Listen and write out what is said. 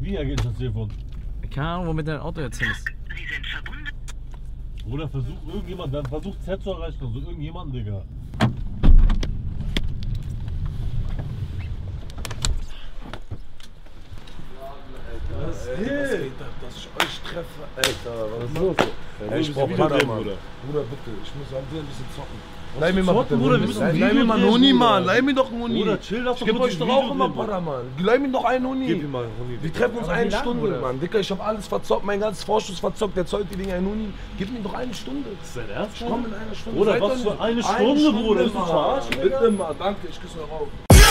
Wie geht das Telefon? Keine Ahnung, womit dein Auto jetzt hin ist. Sie sind verbunden. Oder versucht irgendjemand, dann versucht Z zu erreichen, also irgendjemand, Digga. Was geht ab, dass ich euch treffe? Alter, was ist los? Ey, Ich brauch Padawan. Bruder, bitte, ich muss halt ein bisschen zocken. Leih mir mal bitte Bruder, leih mir mal einen Huni, Mann. Leih mir doch einen Huni. Bruder, chill doch. Ich geb euch doch auch immer Padawan. Leih mir doch einen Huni. Gib ihm mal einen Huni. Wir treffen uns eine Stunde, Mann. Dicker, ich hab alles verzockt, mein ganzes Vorschuss verzockt. Jetzt heute wegen einen Huni. Gib mir doch eine Stunde. Ist dein Ernst? Ich komm in einer Stunde. Bruder, was für eine Stunde, Bruder? Bitte mal, danke, ich küsse euch auf.